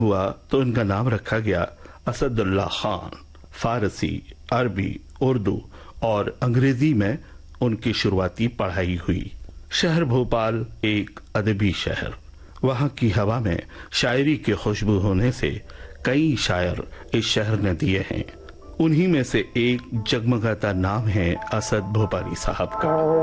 हुआ तो इनका नाम रखा गया असदुल्ला खान। फारसी, अरबी, उर्दू और अंग्रेजी में उनकी शुरुआती पढ़ाई हुई। शहर भोपाल एक अदबी शहर। वहाँ की हवा में शायरी की खुशबू होने से कई शायर इस शहर ने दिए हैं। उन्हीं में से एक जगमगाता नाम है असद भोपाली साहब का।